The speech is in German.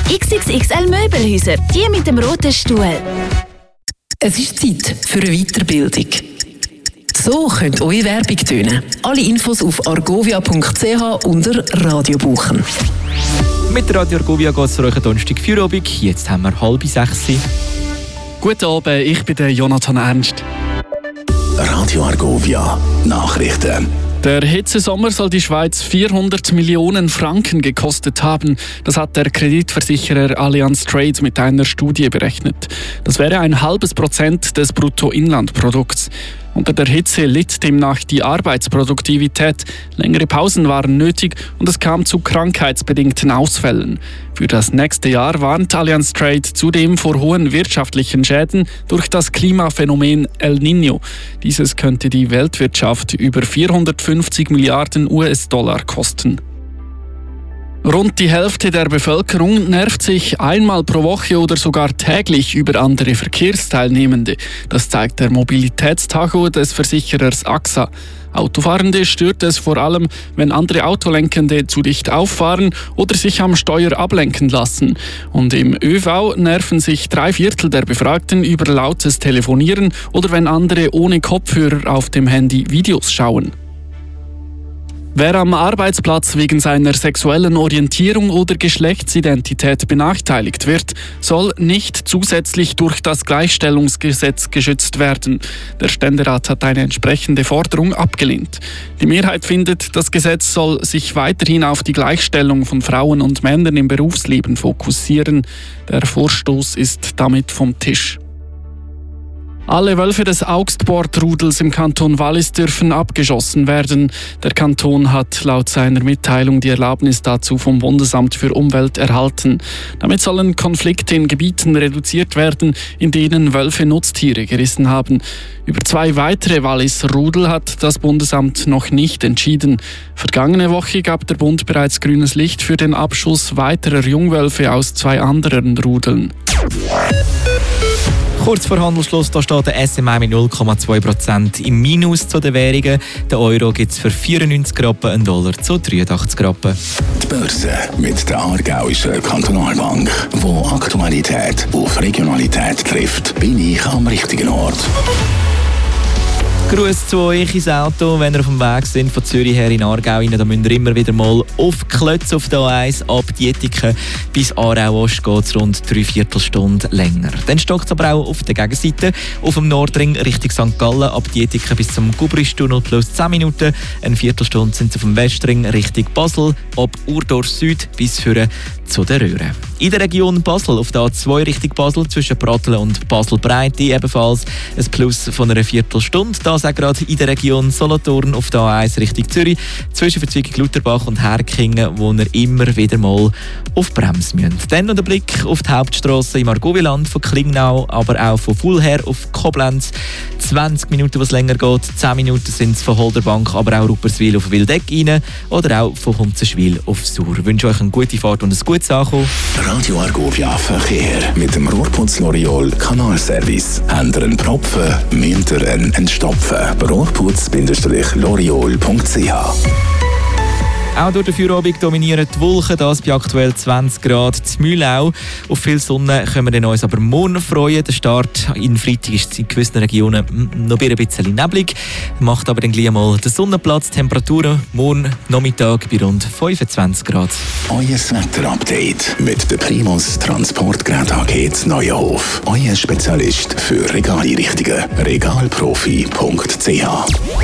XXXL Möbelhäuser, die mit dem roten Stuhl. Es ist Zeit für eine Weiterbildung. So könnte eure Werbung tönen. Alle Infos auf argovia.ch unter Radio buchen. Mit Radio Argovia geht es für euch Donnerstag Feierabend. Jetzt haben wir 5:30. Guten Abend, ich bin der Jonathan Ernst. Radio Argovia Nachrichten. Der Hitzesommer soll die Schweiz 400 Millionen Franken gekostet haben. Das hat der Kreditversicherer Allianz Trade mit einer Studie berechnet. Das wäre 0,5% des Bruttoinlandprodukts. Unter der Hitze litt demnach die Arbeitsproduktivität. Längere Pausen waren nötig und es kam zu krankheitsbedingten Ausfällen. Für das nächste Jahr warnt Allianz Trade zudem vor hohen wirtschaftlichen Schäden durch das Klimaphänomen El Niño. Dieses könnte die Weltwirtschaft über 450 Milliarden US-Dollar kosten. Rund die Hälfte der Bevölkerung nervt sich einmal pro Woche oder sogar täglich über andere Verkehrsteilnehmende. Das zeigt der Mobilitätstacho des Versicherers AXA. Autofahrende stört es vor allem, wenn andere Autolenkende zu dicht auffahren oder sich am Steuer ablenken lassen. Und im ÖV nerven sich 3/4 der Befragten über lautes Telefonieren oder wenn andere ohne Kopfhörer auf dem Handy Videos schauen. Wer am Arbeitsplatz wegen seiner sexuellen Orientierung oder Geschlechtsidentität benachteiligt wird, soll nicht zusätzlich durch das Gleichstellungsgesetz geschützt werden. Der Ständerat hat eine entsprechende Forderung abgelehnt. Die Mehrheit findet, das Gesetz soll sich weiterhin auf die Gleichstellung von Frauen und Männern im Berufsleben fokussieren. Der Vorstoß ist damit vom Tisch. Alle Wölfe des Augstbordrudels im Kanton Wallis dürfen abgeschossen werden. Der Kanton hat laut seiner Mitteilung die Erlaubnis dazu vom Bundesamt für Umwelt erhalten. Damit sollen Konflikte in Gebieten reduziert werden, in denen Wölfe Nutztiere gerissen haben. Über 2 weitere Wallis-Rudel hat das Bundesamt noch nicht entschieden. Vergangene Woche gab der Bund bereits grünes Licht für den Abschuss weiterer Jungwölfe aus 2 anderen Rudeln. Kurz vor Handelsschluss da steht der SMI mit 0,2% im Minus zu den Währungen. Der Euro gibt es für 94 Rappen, ein Dollar zu 83 Rappen. Die Börse mit der Aargauischen Kantonalbank, wo Aktualität auf Regionalität trifft, bin ich am richtigen Ort. Gruß zu euch ins Auto, wenn ihr auf dem Weg sind von Zürich her in Aargau rein, dann müsst ihr immer wieder mal auf Klötz auf der A1 ab Dietiken. Bis Aarau-Ost geht es rund 3/4 Stunde länger. Dann stockt es aber auch auf der Gegenseite. Auf dem Nordring Richtung St. Gallen ab Dietiken bis zum Gubristunnel plus 10 Minuten. Eine Viertelstunde sind es auf dem Westring Richtung Basel, ab Urdorf Süd bis führen zu der Röhre. In der Region Basel auf der A2 Richtung Basel zwischen Pratteln und Basel-Breite ebenfalls ein Plus von einer Viertelstunde. Das auch gerade in der Region Solothurn auf der A1 Richtung Zürich zwischen Verzweigung Lutherbach und Herkingen, wo ihr immer wieder mal auf Bremse müsst. Dann noch der Blick auf die Hauptstrasse im Argovieland von Klingnau, aber auch von Fulher auf Koblenz. 20 Minuten, was länger geht. 10 Minuten sind es von Holderbank, aber auch Rupperswil auf Wildeck rein oder auch von Hunzenschwil auf Sur. Ich wünsche euch eine gute Fahrt und ein gutes Ankommen. Radio Argovia Verkehr mit dem Rohrputz L'Oreal Kanalservice. Habt ihr einen Propfen, müsst ihr einen entstopfen. Rohrputz-L'Oreal.ch. Auch durch den Feierabend dominieren die Wolken, das bei aktuell 20 Grad in Mühlau. Auf viel Sonne können wir uns aber morgen freuen. Der Start in Freitag ist in gewissen Regionen noch ein bisschen neblig, macht aber dann gleich mal den Sonnenplatz. Temperaturen morgen Nachmittag bei rund 25 Grad. Euer Wetterupdate mit der Primus Transportgerät AG Neuenhof. Euer Spezialist für Regaleinrichtungen. Regalprofi.ch.